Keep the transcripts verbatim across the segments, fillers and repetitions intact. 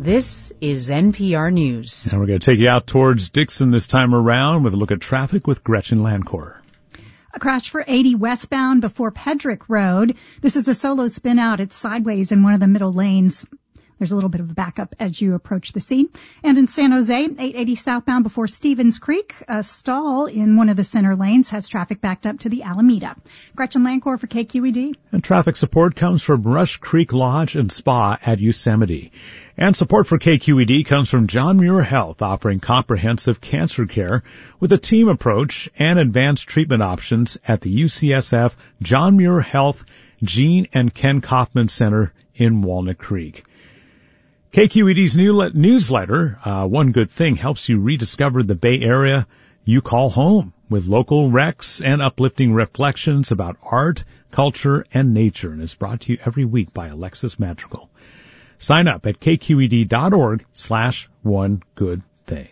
This is N P R News. And we're going to take you out towards Dixon this time around with a look at traffic with Gretchen Landcore. A crash for eighty westbound before Pedrick Road. This is a solo spin out. It's sideways in one of the middle lanes. There's a little bit of a backup as you approach the scene. And in San Jose, eight eighty southbound before Stevens Creek, a stall in one of the center lanes has traffic backed up to the Alameda. Gretchen Landcore for K Q E D. And traffic support comes from Rush Creek Lodge and Spa at Yosemite. And support for K Q E D comes from John Muir Health, offering comprehensive cancer care with a team approach and advanced treatment options at the U C S F John Muir Health Gene and Ken Kaufman Center in Walnut Creek. K Q E D's new newsletter, uh, One Good Thing, helps you rediscover the Bay Area you call home with local recs and uplifting reflections about art, culture, and nature, and is brought to you every week by Alexis Madrigal. Sign up at kqed.org slash one good thing.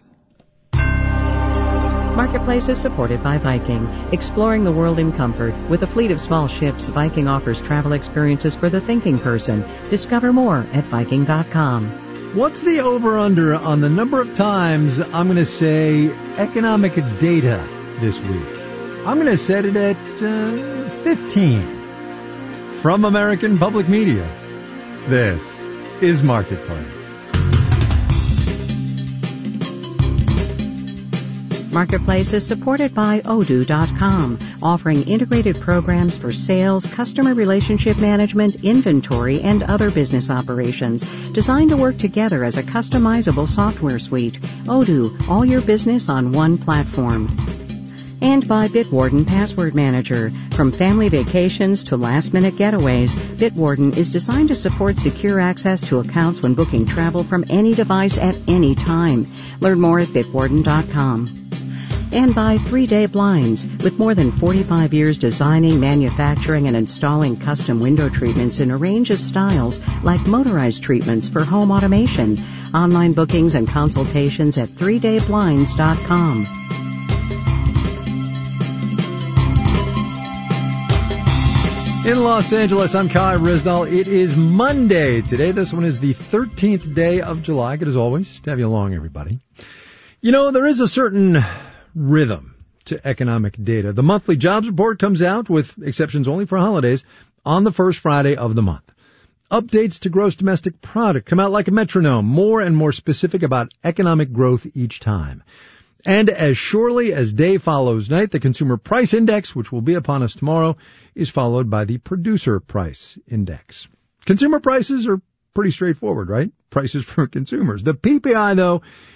Marketplace is supported by Viking, exploring the world in comfort. With a fleet of small ships, Viking offers travel experiences for the thinking person. Discover more at Viking dot com. What's the over-under on the number of times I'm going to say economic data this week? I'm going to set it at uh, fifteen. From American Public Media, this is Marketplace. Marketplace is supported by Odoo dot com, offering integrated programs for sales, customer relationship management, inventory, and other business operations, designed to work together as a customizable software suite. Odoo, all your business on one platform. And by Bitwarden Password Manager. From family vacations to last-minute getaways, Bitwarden is designed to support secure access to accounts when booking travel from any device at any time. Learn more at bitwarden dot com. And by three day Blinds. With more than forty-five years designing, manufacturing, and installing custom window treatments in a range of styles, like motorized treatments for home automation. Online bookings and consultations at three day blinds dot com. In Los Angeles, I'm Kai Rizdal. It is Monday today. This one is the thirteenth day of July. Good as always to have you along, everybody. You know, there is a certain rhythm to economic data. The monthly jobs report comes out, with exceptions only for holidays, on the first Friday of the month. Updates to gross domestic product come out like a metronome, more and more specific about economic growth each time. And as surely as day follows night, the Consumer Price Index, which will be upon us tomorrow, is followed by the Producer Price Index. Consumer prices are pretty straightforward, right? Prices for consumers. The P P I, though,